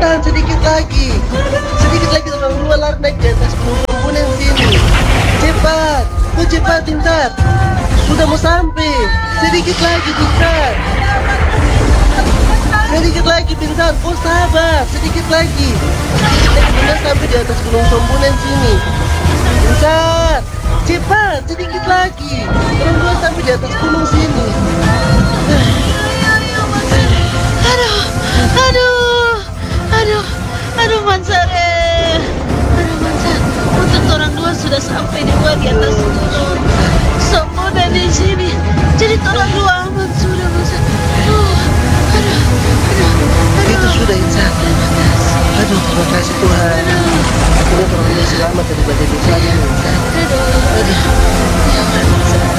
Cepetan, sedikit lagi. Sedikit lagi orang dua lari naik di atas gunung Tembunan sini. Cepat, cepat Pintar. Sudah mau sampai. Sedikit lagi Pintar. Sedikit lagi Pintar. Oh sabar, sedikit lagi. Kita sampai di atas gunung Tembunan sini. Pintar, cepat, sedikit lagi. Orang dua sampai di atas gunung sini. Aduh Mansare. Aduh Mansar, untuk orang dua sudah sampai di atas gunung. Semua dan di sini. Jadi orang dua aman sudah Mansar. Itu sudah Insan. Aduh, terima kasih Tuhan. Akhirnya orang dua selamat dari badai besar ini Insan.